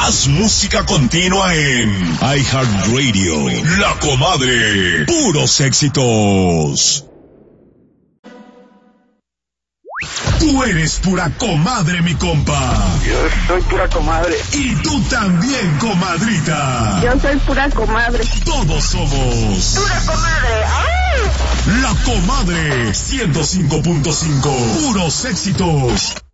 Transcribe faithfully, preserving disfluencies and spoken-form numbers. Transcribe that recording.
Más música continua en iHeartRadio. La Comadre. Puros éxitos. Tú eres pura comadre, mi compa. Yo soy pura comadre. Y tú también, comadrita. Yo soy pura comadre. Todos somos pura comadre. ¡Ay! La Comadre ciento cinco punto cinco. Puros éxitos.